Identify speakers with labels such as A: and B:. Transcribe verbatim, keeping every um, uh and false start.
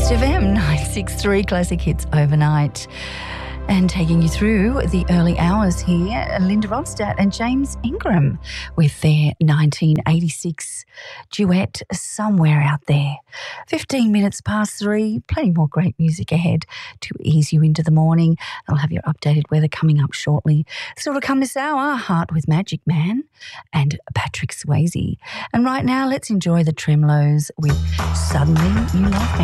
A: East F M nine sixty-three Classic Hits Overnight. And taking you through the early hours here, Linda Ronstadt and James Ingram with their nineteen eighty-six duet Somewhere Out There. fifteen minutes past three, plenty more great music ahead to ease you into the morning. I'll have your updated weather coming up shortly. Still to come this hour, Heart with Magic Man and Patrick Swayze. And right now, let's enjoy the Tremlos with Suddenly You Love Me.